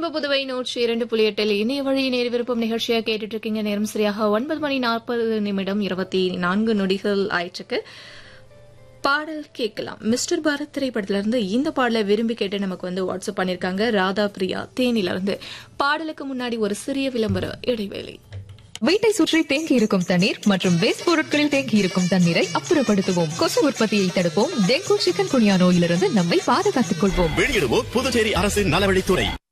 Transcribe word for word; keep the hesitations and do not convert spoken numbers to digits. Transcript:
Rainbow Puduvai நூற்றி இரண்டு புள்ளி எட்டில் இணைய வழி நேர் விருப்பம் நிகழ்ச்சியாக கேட்டுட்டு இருக்கீங்க. நேரம் சரியாக ஒன்பது மணி நாற்பது நிமிடம் இருபத்தி நான்கு நொடிகள் ஆயிற்றுக்கு. பாடல் கேட்கலாம். மிஸ்டர் பாரத் திரைப்படத்திலிருந்து இந்த பாடலை விரும்பி கேட்டு நமக்கு வந்து வாட்ஸ்அப் பண்ணிருக்காங்க ராதா பிரியா தேனிலிருந்து. பாடலுக்கு முன்னாடி ஒரு சிறிய விளம்பர இடைவேளை. வீட்டை சுற்றி தேங்கி இருக்கும் தண்ணீர் மற்றும் வேஸ்ட் பொருட்களில் தேங்கி இருக்கும் தண்ணீரை அப்புறப்படுத்துவோம். கொசு உற்பத்தியை தடுப்போம். டெங்கு சிக்கன் குனியா நோயிலிருந்து நம்மை பாதுகாத்துக் கொள்வோம். வெளியிடுவோம் புதுச்சேரி அரசின் நலவழித்துறை.